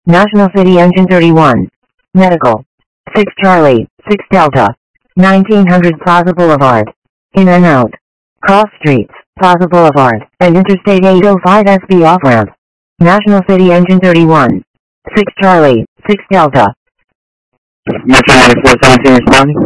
National City Engine 31. Medical. 6 Charlie, 6 Delta. 1900 Plaza Boulevard. In and out. Cross Streets, Plaza Boulevard, and Interstate 805 SB off-ramp. National City Engine 31. 6 Charlie, 6 Delta. Metro 9417 responding.